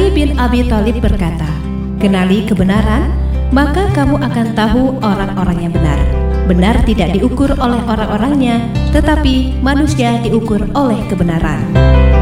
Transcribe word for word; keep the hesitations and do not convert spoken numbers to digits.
Ali bin Abi Thalib berkata, "Kenali kebenaran, maka kamu akan tahu orang-orang yang benar. Benar tidak diukur oleh orang-orangnya, tetapi manusia diukur oleh kebenaran."